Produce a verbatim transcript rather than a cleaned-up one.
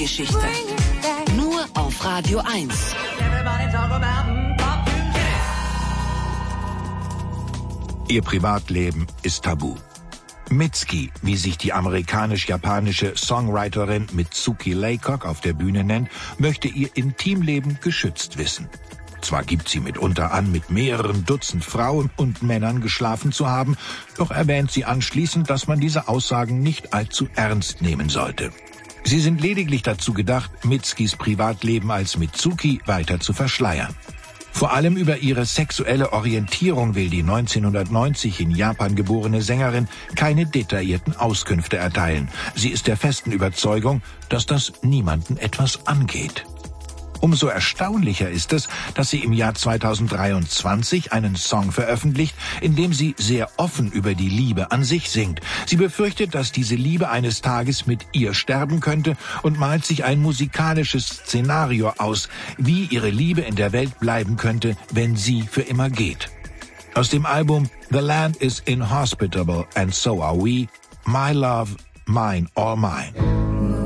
Liebesgeschichte. Nur auf Radio eins. Ihr Privatleben ist tabu. Mitski, wie sich die amerikanisch-japanische Songwriterin Mitsuki Laycock auf der Bühne nennt, möchte ihr Intimleben geschützt wissen. Zwar gibt sie mitunter an, mit mehreren Dutzend Frauen und Männern geschlafen zu haben, doch erwähnt sie anschließend, dass man diese Aussagen nicht allzu ernst nehmen sollte. Sie sind lediglich dazu gedacht, Mitskis Privatleben als Mitsuki weiter zu verschleiern. Vor allem über ihre sexuelle Orientierung will die neunzehnhundertneunzig in Japan geborene Sängerin keine detaillierten Auskünfte erteilen. Sie ist der festen Überzeugung, dass das niemanden etwas angeht. Umso erstaunlicher ist es, dass sie im Jahr zweitausenddreiundzwanzig einen Song veröffentlicht, in dem sie sehr offen über die Liebe an sich singt. Sie befürchtet, dass diese Liebe eines Tages mit ihr sterben könnte und malt sich ein musikalisches Szenario aus, wie ihre Liebe in der Welt bleiben könnte, wenn sie für immer geht. Aus dem Album The Land is Inhospitable and So Are We, My Love, Mine, All Mine.